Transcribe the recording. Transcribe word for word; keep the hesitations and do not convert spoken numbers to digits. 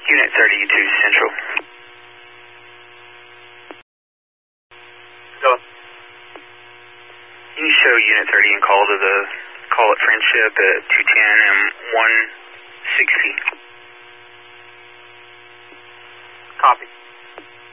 Unit thirty to Central. Go. You can show Unit thirty and call to the call at Friendship at two ten and one